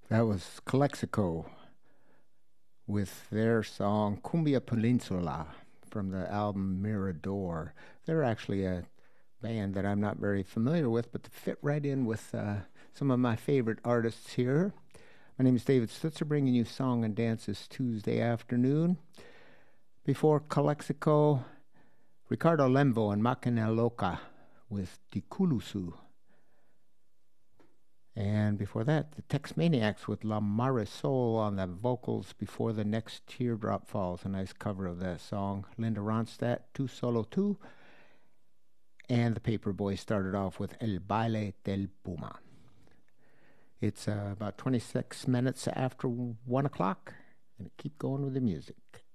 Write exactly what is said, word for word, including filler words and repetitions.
That was Calexico with their song Cumbia Peninsula from the album Mirador. They're actually a band that I'm not very familiar with, but they fit right in with uh, some of my favorite artists here. My name is David Stutzer, bringing you Song and Dances Tuesday afternoon. Before Calexico, Ricardo Lemvo and Máquina Loca with Dikulusu. And before that, the Tex Maniacs with La Marisol on the vocals before the next teardrop falls. A nice cover of that song. Linda Ronstadt, Tu Solo Tu. And the Paperboy started off with El Baile del Puma. It's uh, about twenty-six minutes after one o'clock. And keep going with the music.